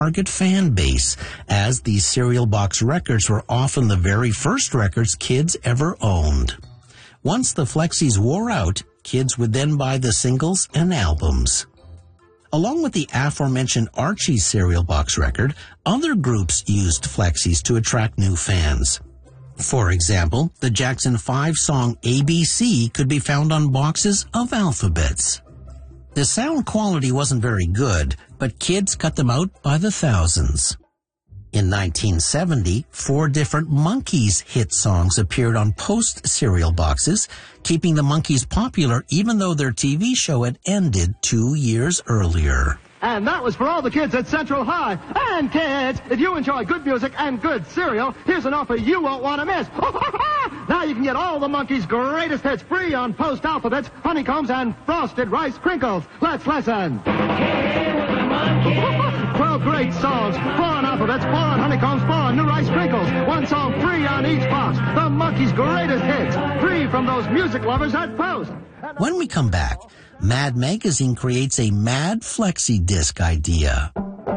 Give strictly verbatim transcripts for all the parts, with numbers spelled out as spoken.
target fan base, as these cereal box records were often the very first records kids ever owned. Once the Flexies wore out, kids would then buy the singles and albums. Along with the aforementioned Archie cereal box record, other groups used Flexies to attract new fans. For example, the Jackson five song A B C could be found on boxes of alphabets. The sound quality wasn't very good, but kids cut them out by the thousands. In nineteen seventy, four different Monkees hit songs appeared on Post cereal boxes, keeping the Monkees popular even though their T V show had ended two years earlier. And that was for all the kids at Central High. And kids, if you enjoy good music and good cereal, here's an offer you won't want to miss. Now you can get all the Monkees' greatest hits free on Post Alphabets, Honeycombs, and Frosted Rice Crinkles. Let's listen. Twelve great songs, four on Alphabets, four on Honeycombs, four on New Rice Crinkles. One song free on each box. The Monkees' greatest hits, free from those music lovers at Post. When we come back, Mad Magazine creates a Mad Flexi Disc idea.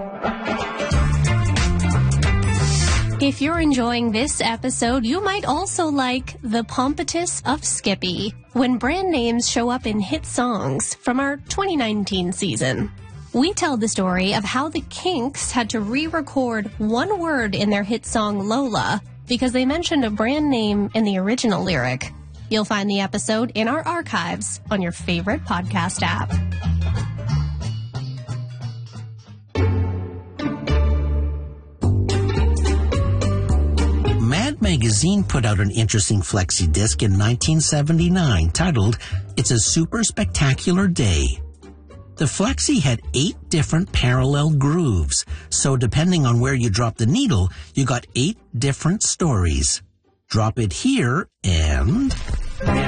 If you're enjoying this episode, you might also like the Pompatus of Skippy, when brand names show up in hit songs from our twenty nineteen season. We tell the story of how the Kinks had to re-record one word in their hit song Lola because they mentioned a brand name in the original lyric. You'll find the episode in our archives on your favorite podcast app. Mad Magazine put out an interesting flexi disc in nineteen seventy-nine titled It's a Super Spectacular Day. The flexi had eight different parallel grooves, so depending on where you dropped the needle, you got eight different stories. Drop it here and...